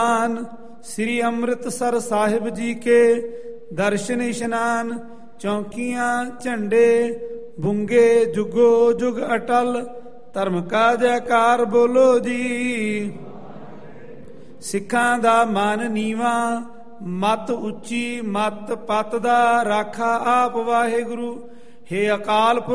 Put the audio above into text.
श्री अमृतसर साहिब जी के दर्शन इशनान, चौकियां झंडे बुंगे जुगो जुग अटल, धर्म का जयकार बोलो जी। सिखां दा मन नीवा, मत उच्ची मत पत दा, राखा आप वाहेगुरु। हे अकाल